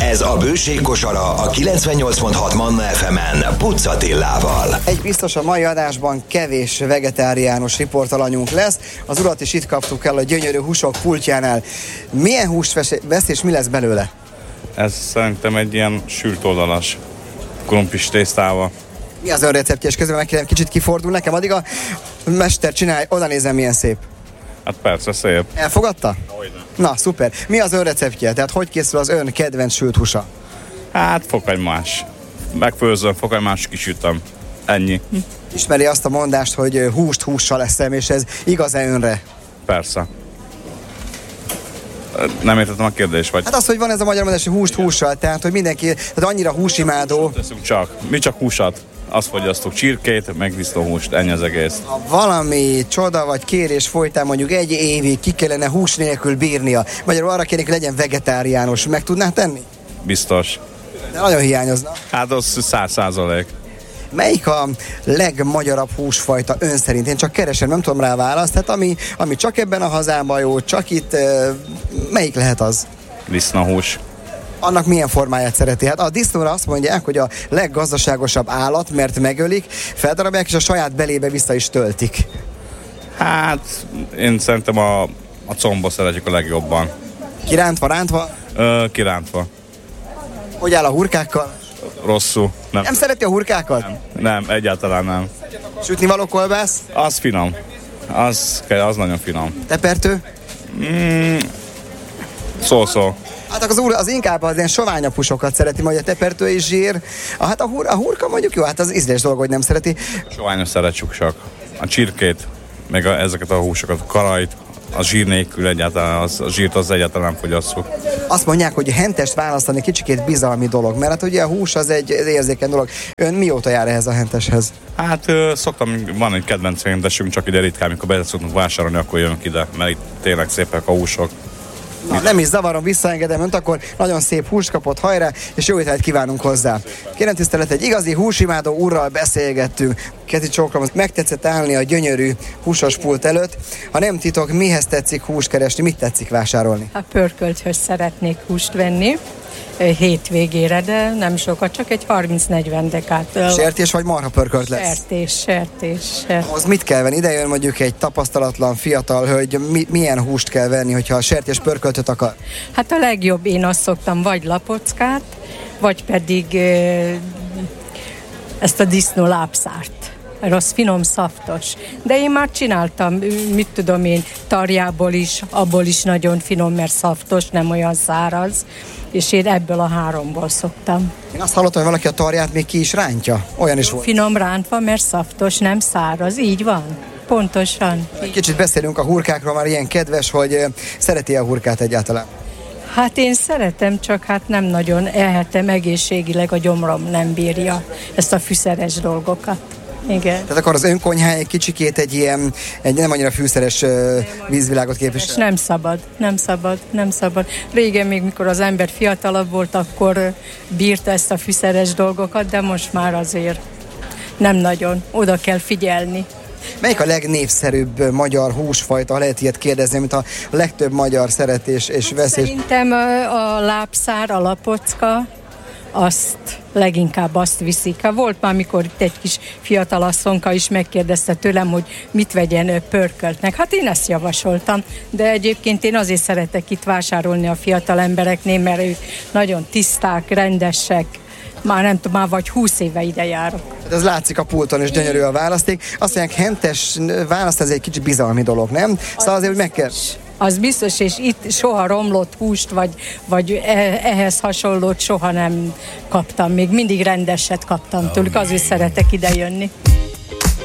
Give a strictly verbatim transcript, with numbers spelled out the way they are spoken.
Ez a Bőség kosara a kilencvennyolc pont hat Manna ef emen Puc Attilával. Egy biztos a mai adásban kevés vegetáriánus riportalanyunk lesz. Az urat is itt kaptuk el a gyönyörű húsok pultjánál. Milyen húst vesz és mi lesz belőle? Ez szerintem egy ilyen sült oldalas krumplis tésztával. Mi az ön receptje? És közben megkérem, kicsit kifordul nekem, addig a mester csinálj, oda nézem, milyen szép. Hát persze, szép. Elfogadta? Hogyne. Na, szuper. Mi az ön receptje? Tehát hogy készül az ön kedvenc sült húsa? Hát fokhagymás. Megfőzöm, fokhagymás kisütöm. Ennyi. Hm. Ismeri azt a mondást, hogy húst hússal eszem, és ez igaz-e önre? Persze. Nem értettem a kérdést, vagy? Hát az, hogy van ez a magyar mondás, hogy húst hússal, tehát hogy mindenki, tehát annyira húsimádó. Teszünk csak. Mi csak húsat. Azt fogyasztok, csirkét, meg disznóhúst, ennyi az egész. Ha valami csoda vagy kérés folytán mondjuk egy évig ki kellene hús nélkül bírnia, magyarul arra kérnék, hogy legyen vegetáriánus, meg tudná tenni? Biztos. De nagyon hiányozna. Hát az száz százalék. Melyik a legmagyarabb húsfajta ön szerint? Én csak keresem, nem tudom rá választ. Tehát ami, ami csak ebben a hazában jó, csak itt, melyik lehet az? Disznóhús. Annak milyen formáját szereti? Hát a disznóra azt mondják, hogy a leggazdaságosabb állat, mert megölik, feldarabják és a saját belébe vissza is töltik. Hát én szerintem a, a combot szeretjük a legjobban. Kirántva, rántva? Ö, kirántva. Hogy áll a hurkákkal? Rosszul. Nem, nem szereti a hurkákat? Nem, nem, egyáltalán nem. Sütni való kolbász? Az finom. Az, az nagyon finom. Tepertő? Mm, szó-szó. Hát az, úr, az inkább az ilyen soványabb húsokat szereti, majd a tepertő és zsír. A, hát a, hur, a hurka mondjuk jó, hát az ízlés dolog, hogy nem szereti. Soványos szeretjük csak. A csirkét, meg a, ezeket a húsokat, a karajt, a zsír nélkül egyáltalán, az, a zsírt az egyáltalán nem fogyasszuk. Azt mondják, hogy hentest választani kicsikét bizalmi dolog, mert hát ugye a hús az egy érzékeny dolog. Ön mióta jár ehhez a henteshez? Hát ö, szoktam, van egy kedvenc hentesünk, csak ide ritkán, amikor be szoktunk vásárolni, akkor jönnek ide, mert itt tényleg szépek a húsok. Na, nem is zavarom, visszaengedem önt, akkor nagyon szép húst kapott, hajrá, és jó ételt kívánunk hozzá. Kérem tisztelet, egy igazi húsimádó úrral beszélgettünk. Keti csókolom, megtetszett állni a gyönyörű húsos pult előtt. Ha nem titok, mihez tetszik húst keresni, mit tetszik vásárolni? A pörkölthöz szeretnék húst venni hétvégére, de nem sokat, csak egy harminc-negyven dekát. Sertés vagy marha pörkölt lesz? Sertés, sertés, sertés. Az mit kell venni? Ide jön mondjuk egy tapasztalatlan fiatal hölgy, mi, milyen húst kell venni, hogyha a sertés pörköltöt akar? Hát a legjobb, én azt szoktam, vagy lapockát, vagy pedig e, ezt a disznó lábszárt. Rossz, finom, szaftos. De én már csináltam, mit tudom én, tarjából is, abból is nagyon finom, mert szaftos, nem olyan száraz, és én ebből a háromból szoktam. Én azt hallottam, hogy valaki a tarját még ki is rántja. Olyan is volt. Finom rántva, mert szaftos, nem száraz. Így van. Pontosan. Kicsit beszélünk a hurkákról, már ilyen kedves, hogy szereti a hurkát egyáltalán. Hát én szeretem, csak hát nem nagyon ehetem, egészségileg a gyomrom nem bírja ezt a fűszeres dolgokat. Igen. Tehát akkor az önkonyhája egy kicsikét egy ilyen, egy nem annyira fűszeres uh, vízvilágot képvisel. Nem szabad, nem szabad, nem szabad. Régen még, mikor az ember fiatalabb volt, akkor bírta ezt a fűszeres dolgokat, de most már azért nem nagyon. Oda kell figyelni. Melyik a legnépszerűbb magyar húsfajta, ha lehet ilyet kérdezni, amit a legtöbb magyar szeret és, és vesz? Szerintem a, a lábszár, a lapocka, azt leginkább azt viszik. Volt már, amikor itt egy kis fiatalasszonka is megkérdezte tőlem, hogy mit vegyen pörköltnek. Hát én ezt javasoltam, de egyébként én azért szeretek itt vásárolni a fiatal embereknél, mert ők nagyon tiszták, rendesek, már nem tudom, már vagy húsz éve ide járok. Hát ez látszik a pulton, és gyönyörű a választék. Azt mondják, hentes választ, ez egy kicsit bizalmi dolog, nem? Szóval azért, hogy meg kell... Az biztos, és itt soha romlott húst, vagy, vagy ehhez hasonlót soha nem kaptam. Még mindig rendeset kaptam tőlük, azért szeretek ide jönni.